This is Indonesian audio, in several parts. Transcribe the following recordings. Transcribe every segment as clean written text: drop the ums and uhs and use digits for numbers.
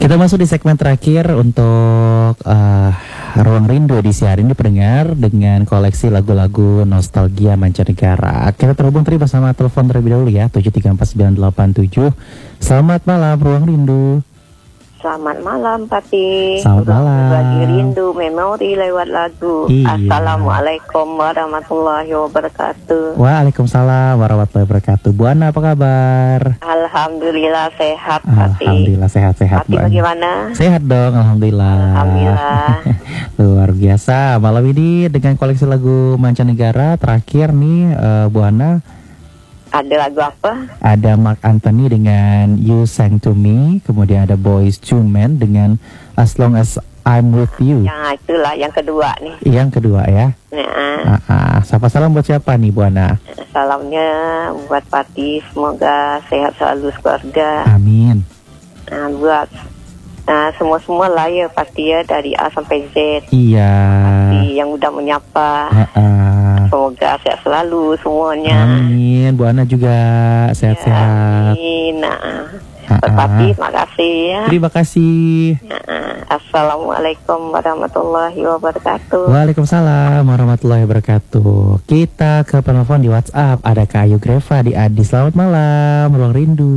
Kita masuk di segmen terakhir untuk Ruang Rindu edisi hari ini pendengar dengan koleksi lagu-lagu nostalgia mancanegara. Kita terhubung tadi bersama telepon terlebih dahulu ya 7349987. Selamat malam Ruang Rindu. Selamat malam Pati. Selamat malam. Lagi rindu memori lewat lagu. Iya. Assalamualaikum warahmatullahi wabarakatuh. Waalaikumsalam warahmatullahi wabarakatuh. Bu Ana apa kabar? Alhamdulillah sehat Pati. Alhamdulillah sehat-sehat. Pati bagaimana? Sehat dong, alhamdulillah. Alhamdulillah. Luar biasa. Malam ini dengan koleksi lagu mancanegara terakhir nih Bu Ana. Ada lagu apa? Ada Mark Anthony dengan You Sang To Me. Kemudian ada Boyz II Men dengan As Long As I'm With You. Yang itulah yang kedua nih. Yang kedua ya. Sapa salam buat siapa nih Bu Ana? Salamnya buat Pati, semoga sehat selalu keluarga. Amin. Buat semua lah ya Pati ya, dari A sampai Z. Iya. Pati yang udah menyapa. Semoga sehat selalu semuanya. Amin. Bu Ana juga sehat-sehat. Amin. Pati, terima kasih ya. Terima kasih. Assalamualaikum warahmatullahi wabarakatuh. Waalaikumsalam warahmatullahi wabarakatuh. Kita ke penelpon di WhatsApp. Ada Kak Ayu Greva di Adi. Selamat malam, Ruang Rindu.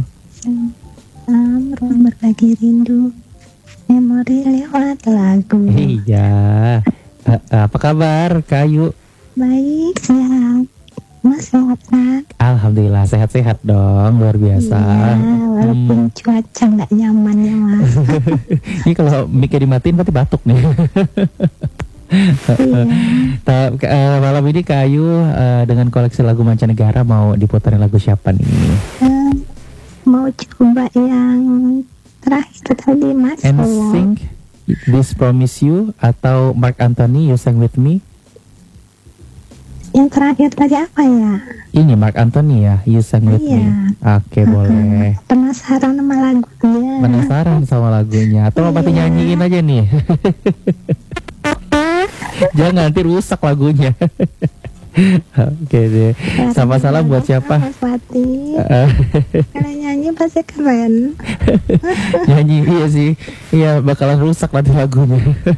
Ruang berbagi rindu, memori lewat lagu. Iya. Apa kabar Kak Ayu? Baik, sehat. Mas sehat kan? Alhamdulillah sehat-sehat dong, luar biasa. Iya, walaupun cuaca nggak nyaman ya Mas. Ini kalau mic-nya dimatiin berarti batuk nih. Iya. Malam ini Kak Ayu dengan koleksi lagu mancanegara mau diputarin lagu siapa nih? Mau coba yang terakhir tadi Mas. NSYNC, This Promise You, atau Mark Anthony, You Sang With Me? Yang terakhir tadi apa ya? Ini Mark Anthony ya, You Sang With Me. Oke, boleh. Penasaran sama lagunya. Penasaran sama lagunya. Atau mau Pati nyanyiin aja nih? Jangan nanti rusak lagunya. Oke deh. Sama salam buat siapa? Mas Pati. Kalau nyanyi pasti keren. Nyanyi iya sih. Iya bakalan rusak nanti lagunya.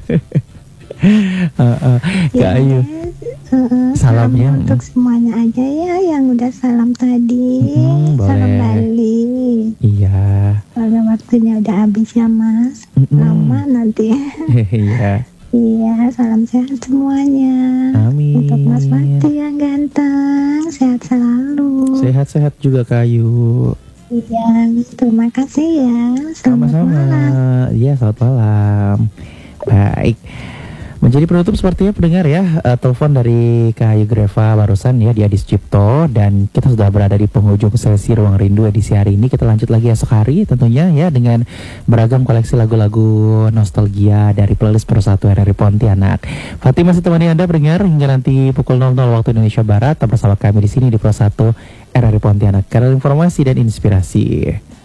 Kak Ayu. Salamnya untuk semuanya aja ya yang udah salam tadi. Salam balik. Iya. Kalau waktunya udah habis ya Mas. Lama nanti. Iya. Iya, salam sehat semuanya. Amin. Untuk Mas Pati yang ganteng, sehat selalu. Sehat-sehat juga Kak Ayu. Iya, terima kasih ya. Sama-sama. Iya, selamat malam. Baik. Menjadi penutup sepertinya pendengar ya, telepon dari Kak Ayu Greva barusan ya di Adi Sucipto, dan kita sudah berada di penghujung sesi Ruang Rindu edisi hari ini. Kita lanjut lagi esok hari tentunya ya dengan beragam koleksi lagu-lagu nostalgia dari playlist Persatu RRI Pontianak. Fatih masih temani Anda pendengar hingga nanti pukul 00 waktu Indonesia Barat. Tetap bersama kami di sini di Persatu RRI Pontianak, karena informasi dan inspirasi.